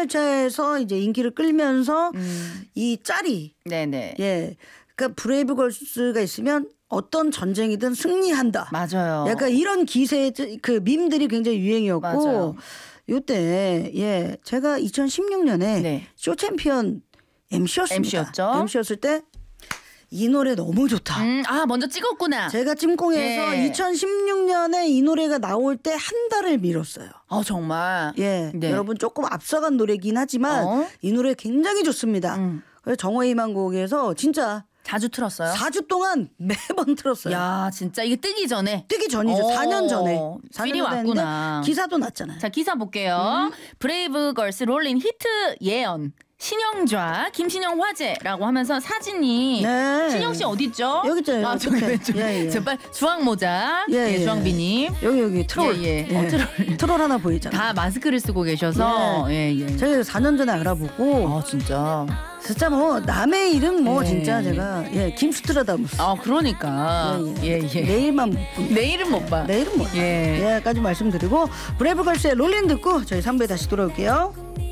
열차에서 이제 인기를 끌면서 이 짤이 네네. 예. 그러니까 브레이브걸스가 있으면 어떤 전쟁이든 승리한다. 맞아요. 약간 이런 기세 그 밈들이 굉장히 유행이었고 맞아요. 요때 예 제가 2016년에 네. 쇼 챔피언 MC였습니다. MC였죠. MC였을 때 이 노래 너무 좋다. 먼저 찍었구나. 제가 찜꽁에서 예. 2016년에 이 노래가 나올 때 한 달을 미뤘어요. 정말. 예, 네. 여러분 조금 앞서간 노래긴 하지만 이 노래 굉장히 좋습니다. 그래서 정화희망곡에서 진짜 자주 틀었어요? 4주 동안 매번 틀었어요. 야, 진짜 이게 뜨기 전에. 뜨기 전이죠. 4년 전에. 필이 왔구나. 기사도 났잖아요. 자, 기사 볼게요. 브레이브걸스 롤린 히트 예언. 신영좌 김신영 화제라고 하면서 사진이 네. 신영 씨 어디 있죠? 여기 있잖아요. 저기 끝에. 왼쪽에. 예, 예. 정말 주황 모자. 예, 예. 주황비님. 여기 트롤. 예, 예. 트롤. 트롤 하나 보이잖아요. 다 마스크를 쓰고 계셔서 예. 제가 4년 전에 알아보고 진짜. 진짜 뭐 남의 이름 뭐 예. 진짜 제가 김스트라다무스. 그러니까. 예. 내일만 못 봅니다. 내일은 못 봐. 내일은 못 봐. 예. 까지 말씀드리고 브레이브걸스의 롤린 듣고 저희 3부에 다시 돌아올게요.